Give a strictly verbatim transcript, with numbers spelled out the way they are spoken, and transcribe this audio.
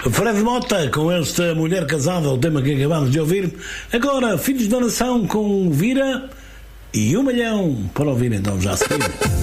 Fred Mota, com esta Mulher Casada, o tema que acabamos de ouvir. Agora, Filhos da Nação com Vira e um milhão para ouvir então já a seguir.